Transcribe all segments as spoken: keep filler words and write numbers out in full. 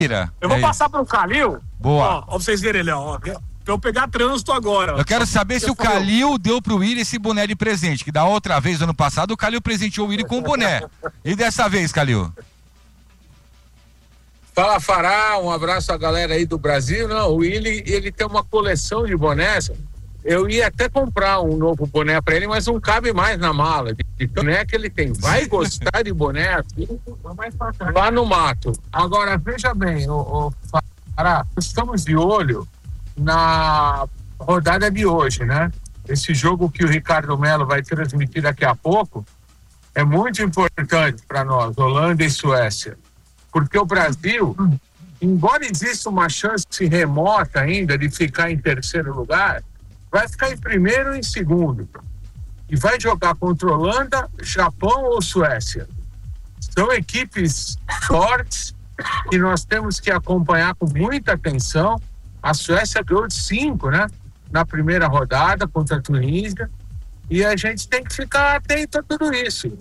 Eu vou passar pro Calil. Boa. Ó, ó, pra vocês verem ele, ó. Pra eu pegar trânsito agora. Eu quero saber se o falou. Calil deu pro Willi esse boné de presente, que da outra vez, ano passado, o Calil presenteou o Willi com o boné. E dessa vez, Calil? Fala, Fará, um abraço à galera aí do Brasil. Não, o Willi, ele tem uma coleção de bonés. Eu ia até comprar um novo boné para ele, mas não cabe mais na mala. De boné que ele tem. Vai gostar de boné assim, vá no mato. Agora, veja bem, o, o Fará, estamos de olho na rodada de hoje, né? Esse jogo que o Ricardo Melo vai transmitir daqui a pouco é muito importante para nós, Holanda e Suécia. Porque o Brasil, embora exista uma chance remota ainda de ficar em terceiro lugar, vai ficar em primeiro e em segundo. E vai jogar contra Holanda, Japão ou Suécia. São equipes fortes que nós temos que acompanhar com muita atenção. A Suécia ganhou de cinco, né? Na primeira rodada contra a Tunísia. E a gente tem que ficar atento a tudo isso.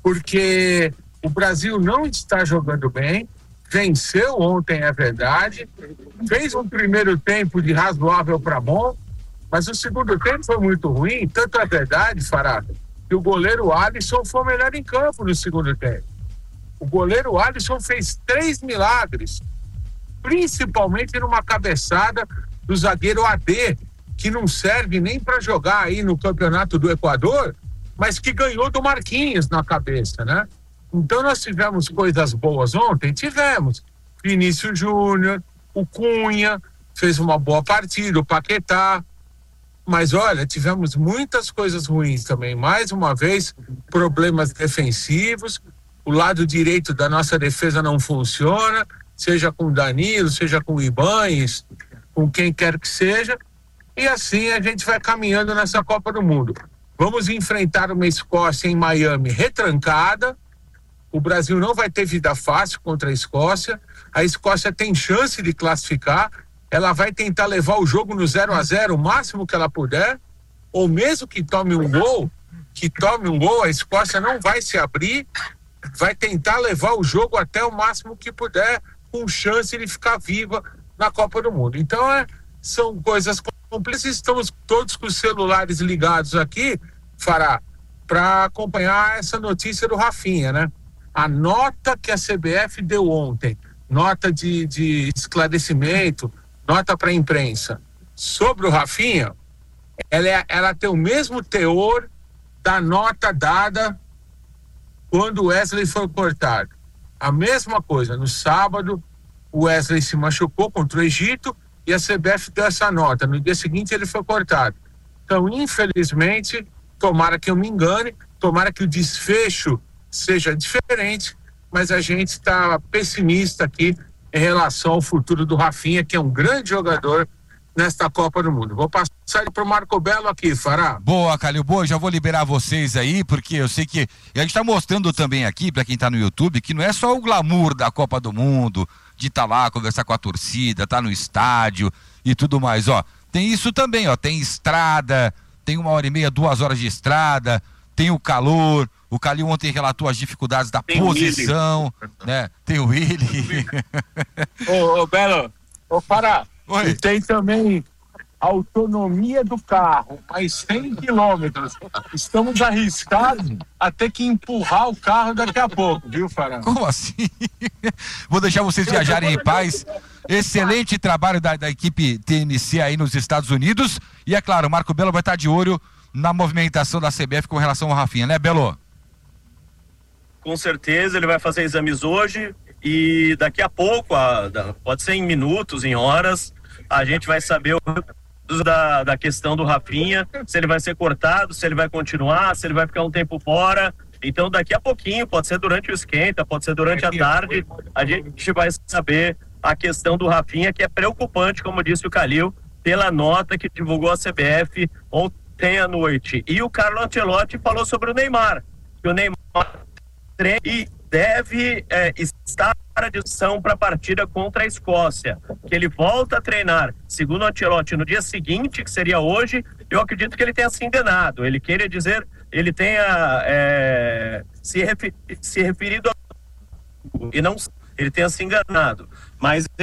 Porque o Brasil não está jogando bem, venceu ontem, é verdade, fez um primeiro tempo de razoável para bom, mas o segundo tempo foi muito ruim, tanto é verdade, Fará, que o goleiro Alisson foi o melhor em campo no segundo tempo. O goleiro Alisson fez três milagres, principalmente numa cabeçada do zagueiro A D, que não serve nem para jogar aí no campeonato do Equador, mas que ganhou do Marquinhos na cabeça, né? Então nós tivemos coisas boas ontem, tivemos. Vinícius Júnior, o Cunha fez uma boa partida, o Paquetá. Mas olha, tivemos muitas coisas ruins também. Mais uma vez, problemas defensivos. O lado direito da nossa defesa não funciona, seja com o Danilo, seja com o Ibañez, com quem quer que seja. E assim a gente vai caminhando nessa Copa do Mundo. Vamos enfrentar uma Escócia em Miami retrancada. O Brasil não vai ter vida fácil contra a Escócia. A Escócia tem chance de classificar. Ela vai tentar levar o jogo no zero a zero o máximo que ela puder. Ou mesmo que tome um gol, que tome um gol, a Escócia não vai se abrir. Vai tentar levar o jogo até o máximo que puder, com chance de ficar viva na Copa do Mundo. Então, é, são coisas complexas. Estamos todos com os celulares ligados aqui, Fará, para acompanhar essa notícia do Rafinha, né? A nota que a C B F deu ontem, nota de, de esclarecimento, nota para a imprensa, sobre o Rafinha, ela, é, ela tem o mesmo teor da nota dada quando o Wesley foi cortado. A mesma coisa, no sábado, o Wesley se machucou contra o Egito e a C B F deu essa nota. No dia seguinte ele foi cortado. Então, infelizmente, tomara que eu me engane, tomara que o desfecho seja diferente, mas a gente está pessimista aqui em relação ao futuro do Rafinha, que é um grande jogador nesta Copa do Mundo. Vou passar para o Marco Belo aqui, Fará. Boa, Calil, boa, já vou liberar vocês aí, porque eu sei que a gente está mostrando também aqui, para quem está no YouTube, que não é só o glamour da Copa do Mundo, de estar tá lá, conversar com a torcida, estar tá no estádio e tudo mais, ó. Tem isso também, ó, tem estrada, tem uma hora e meia, duas horas de estrada, tem o calor. O Calil ontem relatou as dificuldades da tem posição, né? Tem o Willi. Ô, ô, Belo, ô, Fará, e tem também a autonomia do carro, mais cem quilômetros. Estamos arriscados a ter que empurrar o carro daqui a pouco, viu, Fará? Como assim? Vou deixar vocês viajarem em paz. Excelente trabalho da, da equipe T M C aí nos Estados Unidos. E é claro, o Marco Belo vai estar de olho na movimentação da C B F com relação ao Rafinha, né, Belo? Com certeza, ele vai fazer exames hoje e daqui a pouco, pode ser em minutos, em horas, a gente vai saber o da, da questão do Rafinha, se ele vai ser cortado, se ele vai continuar, se ele vai ficar um tempo fora. Então, daqui a pouquinho, pode ser durante o esquenta, pode ser durante a tarde, a gente vai saber a questão do Rafinha, que é preocupante, como disse o Calil, pela nota que divulgou a C B F ontem à noite. E o Carlo Ancelotti falou sobre o Neymar, que o Neymar e deve é, estar à disposição para a partida contra a Escócia, que ele volta a treinar, segundo o Ancelotti, no dia seguinte, que seria hoje. Eu acredito que ele tenha se enganado, ele queria dizer, ele tenha é, se, refer, se referido a... e não, ele tenha se enganado. mas